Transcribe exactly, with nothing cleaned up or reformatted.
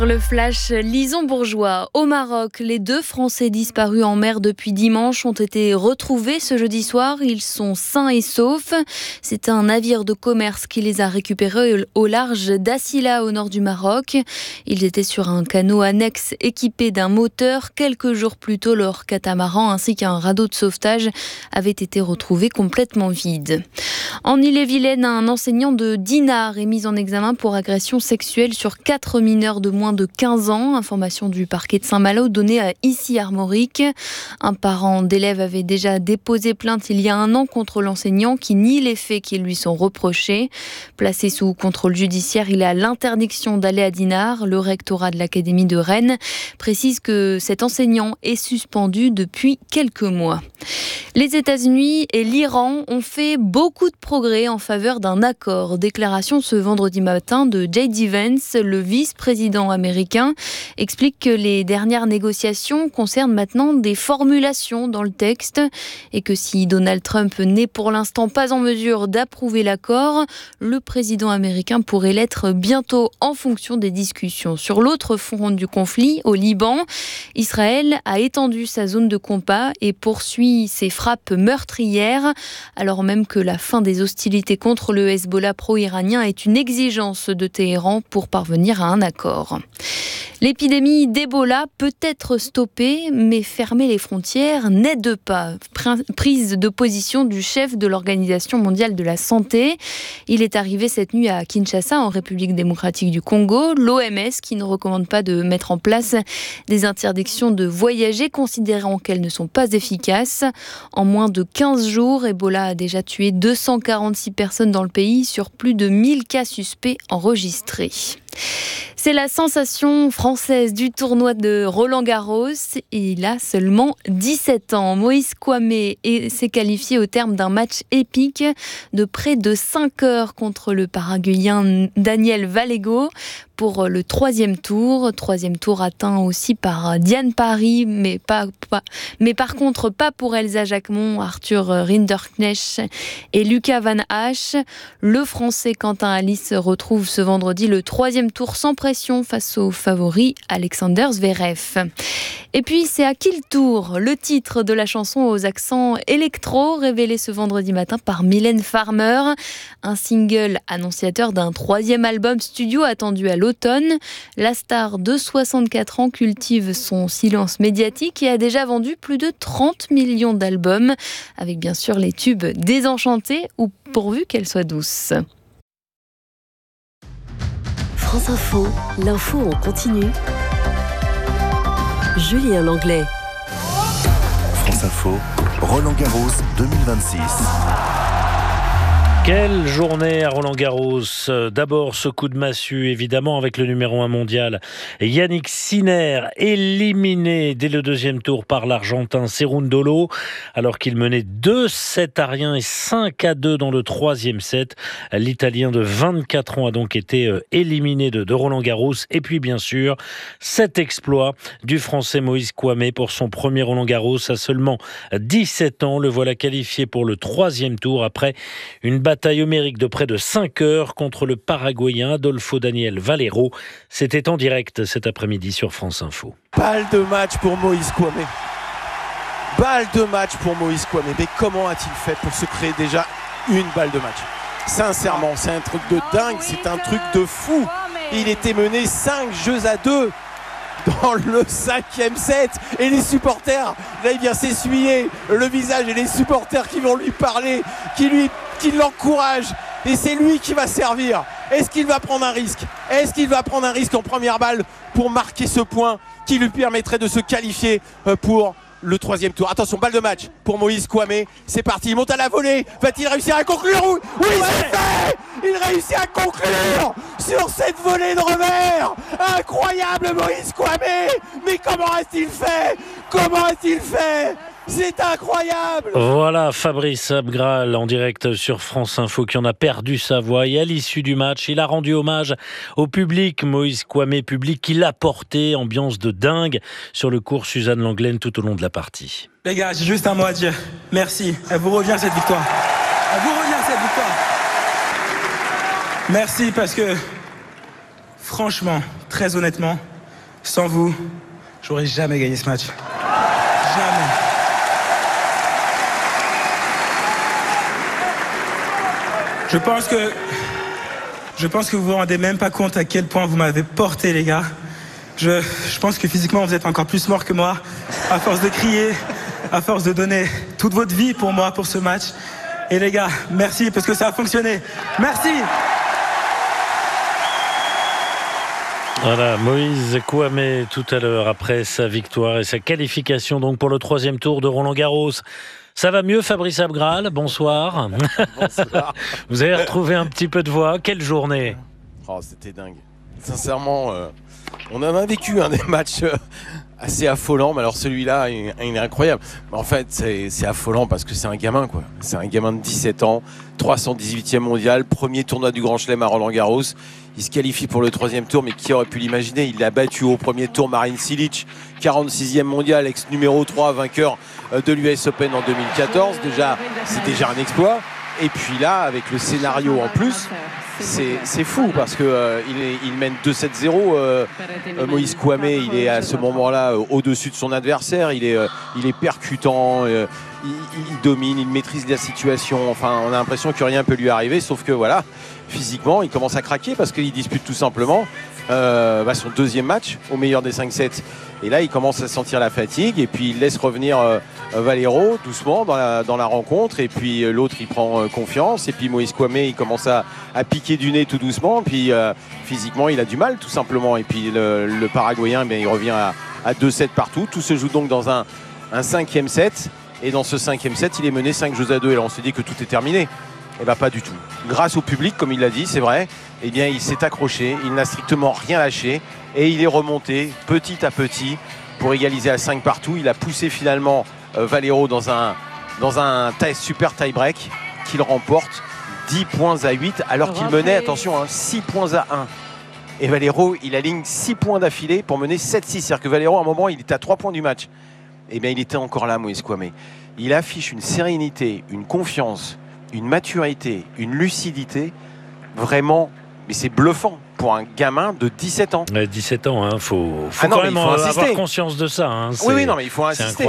Le flash Lison Bourgeois. Au Maroc, les deux Français disparus en mer depuis dimanche ont été retrouvés ce jeudi soir. Ils sont sains et saufs. C'est un navire de commerce qui les a récupérés au large d'Assila, au nord du Maroc. Ils étaient sur un canot annexe équipé d'un moteur. Quelques jours plus tôt, leur catamaran ainsi qu'un radeau de sauvetage avaient été retrouvés complètement vides. En Ille-et-Vilaine, un enseignant de Dinard est mis en examen pour agression sexuelle sur quatre mineurs de moins de quinze ans. Information du parquet de Saint-Malo donnée à Issy-Armorique. Un parent d'élève avait déjà déposé plainte il y a un an contre l'enseignant qui nie les faits qui lui sont reprochés. Placé sous contrôle judiciaire, il a l'interdiction d'aller à Dinard. Le rectorat de l'Académie de Rennes précise que cet enseignant est suspendu depuis quelques mois. Les États-Unis et l'Iran ont fait beaucoup de progrès en faveur d'un accord. Déclaration ce vendredi matin de J D Vance, le vice-président américain, explique que les dernières négociations concernent maintenant des formulations dans le texte et que si Donald Trump n'est pour l'instant pas en mesure d'approuver l'accord, le président américain pourrait l'être bientôt en fonction des discussions. Sur l'autre front du conflit, au Liban, Israël a étendu sa zone de combat et poursuit ses frappes meurtrières, alors même que la fin des hostilités contre le Hezbollah pro-iranien est une exigence de Téhéran pour parvenir à un accord. L'épidémie d'Ebola peut être stoppée, mais fermer les frontières n'aide pas. Prise de position du chef de l'Organisation mondiale de la santé. Il est arrivé cette nuit à Kinshasa, en République démocratique du Congo. L'O M S qui ne recommande pas de mettre en place des interdictions de voyager, considérant qu'elles ne sont pas efficaces. En moins de quinze jours, Ebola a déjà tué deux cent quarante-six personnes dans le pays sur plus de mille cas suspects enregistrés. C'est la sensation française du tournoi de Roland-Garros. Il a seulement dix-sept ans. Moïse Kouamé s'est qualifié au terme d'un match épique de près de cinq heures contre le Paraguayen Daniel Valego pour le troisième tour. Troisième tour atteint aussi par Diane Parry, mais, pas, pas, mais par contre pas pour Elsa Jacquemont, Arthur Rinderknecht et Lucas Van Hache. Le Français Quentin Alice retrouve ce vendredi le troisième tour sans pression face au favori Alexander Zverev. Et puis c'est à qui le tour ? Le titre de la chanson aux accents électro révélé ce vendredi matin par Mylène Farmer. Un single annonciateur d'un troisième album studio attendu à l'automne. La star de soixante-quatre ans cultive son silence médiatique et a déjà vendu plus de trente millions d'albums, avec bien sûr les tubes Désenchantée ou Pourvu qu'elle soit douce. France Info, l'info en continu. Julien Langlais. France Info, Roland-Garros deux mille vingt-six. Quelle journée à Roland-Garros. D'abord ce coup de massue évidemment avec le numéro un mondial Yannick Sinner, éliminé dès le deuxième tour par l'Argentin Cerundolo alors qu'il menait deux sept à rien et cinq à deux dans le troisième set. L'Italien de vingt-quatre ans a donc été éliminé de, de Roland-Garros. Et puis bien sûr cet exploit du Français Moïse Kouamé pour son premier Roland-Garros à seulement dix-sept ans. Le voilà qualifié pour le troisième tour après une bataille homérique de près de cinq heures contre le Paraguayen Adolfo Daniel Valero. C'était en direct cet après-midi sur France Info. Balle de match pour Moïse Kouamé. Balle de match pour Moïse Kouamé. Mais comment a-t-il fait pour se créer déjà une balle de match ? Sincèrement, c'est un truc de dingue, c'est un truc de fou. Il était mené cinq jeux à deux dans le cinquième set et les supporters, là il vient s'essuyer le visage et les supporters qui vont lui parler, qui lui qui l'encouragent et c'est lui qui va servir. Est-ce qu'il va prendre un risque ? Est-ce qu'il va prendre un risque en première balle pour marquer ce point qui lui permettrait de se qualifier pour le troisième tour ? Attention, balle de match pour Moïse Kouamé. C'est parti, il monte à la volée. Va-t-il réussir à conclure ? Oui, oui c'est fait ! Il réussit à conclure sur cette volée de revers. Incroyable Moïse Kouamé. Mais comment a-t-il fait ? Comment a-t-il fait ? C'est incroyable! Voilà Fabrice Abgral en direct sur France Info qui en a perdu sa voix. Et à l'issue du match, il a rendu hommage au public. Moïse Kouamé, public qui l'a porté, ambiance de dingue sur le cours Suzanne Lenglen tout au long de la partie. Les gars, j'ai juste un mot à dire. Merci. Elle vous revient cette victoire. Elle vous revient cette victoire. Merci parce que, franchement, très honnêtement, sans vous, j'aurais jamais gagné ce match. Jamais. Je pense que je pense que vous vous rendez même pas compte à quel point vous m'avez porté, les gars. Je, je pense que physiquement vous êtes encore plus morts que moi, à force de crier, à force de donner toute votre vie pour moi, pour ce match. Et les gars, merci parce que ça a fonctionné. Merci. Voilà, Moïse Kouamé tout à l'heure après sa victoire et sa qualification donc pour le troisième tour de Roland-Garros. Ça va mieux, Fabrice Abgral, bonsoir. Bonsoir. Vous avez retrouvé un petit peu de voix. Quelle journée? Oh, c'était dingue. Sincèrement, euh, on en a vécu hein, des matchs euh, assez affolants, mais alors celui-là, il, il est incroyable. Mais en fait, c'est, c'est affolant parce que c'est un gamin, quoi. C'est un gamin de dix-sept ans, trois cent dix-huitième mondial, premier tournoi du Grand Chelem à Roland-Garros. Il se qualifie pour le troisième tour, mais qui aurait pu l'imaginer? Il a battu au premier tour Marin Cilic, quarante-sixième mondial, ex numéro trois, vainqueur de l'U S Open en deux mille quatorze. Déjà, c'est déjà un exploit. Et puis là, avec le scénario en plus, c'est, c'est fou parce qu'il euh, il mène deux sept zéro. Euh, euh, Moïse Kouamé, il est à ce moment-là euh, au-dessus de son adversaire. Il est, euh, il est percutant, euh, il, il domine, il maîtrise la situation. Enfin, on a l'impression que rien ne peut lui arriver, sauf que voilà, physiquement, il commence à craquer parce qu'il dispute tout simplement euh, bah, son deuxième match au meilleur des cinq sets. Et là, il commence à sentir la fatigue et puis il laisse revenir euh, Valero doucement dans la, dans la rencontre. Et puis euh, l'autre, il prend euh, confiance. Et puis Moïse Kouamé, il commence à, à piquer du nez tout doucement. Puis euh, physiquement, il a du mal tout simplement. Et puis le, le Paraguayen, ben, il revient à, à deux sept partout. Tout se joue donc dans un, un cinquième set. Et dans ce cinquième set, il est mené cinq jeux à deux. Et là, on se dit que tout est terminé. Eh bien, pas du tout. Grâce au public, comme il l'a dit, c'est vrai, eh bien, il s'est accroché. Il n'a strictement rien lâché. Et il est remonté petit à petit pour égaliser à cinq partout. Il a poussé finalement euh, Valero dans un, dans un tie, super tie-break qu'il remporte dix points à huit alors qu'il menait, attention, hein, six points à un. Et Valero, il aligne six points d'affilée pour mener sept six. C'est-à-dire que Valero, à un moment, il était à trois points du match. Eh bien, il était encore là, Moïse Kouamé. Il affiche une sérénité, une confiance, une maturité, une lucidité vraiment, mais c'est bluffant pour un gamin de dix-sept ans. dix-sept ans, il hein, faut, faut ah non, quand même il faut avoir insister. conscience de ça. Hein, oui, oui, non, mais il faut insister.